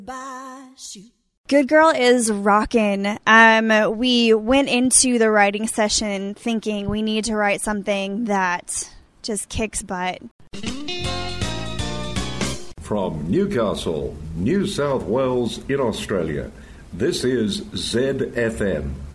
Good Girl is rockin'. We went into the writing session thinking we need to write something that just kicks butt. From Newcastle, New South Wales in Australia, this is ZFM